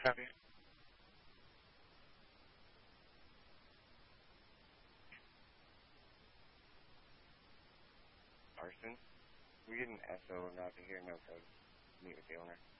Copy. Arson. We get an SO not to hear no code. Meet with the owner.